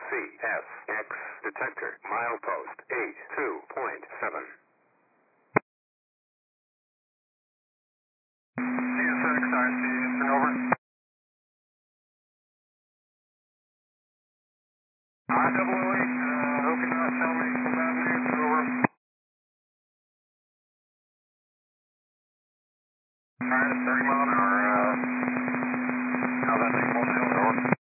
CSX detector, milepost 82.7. CSX, RC, Houston, over. I-double-O-8, hope you're not telling me some bad news, over. Alright, 30 mile an hour, how's that thing holding in, over?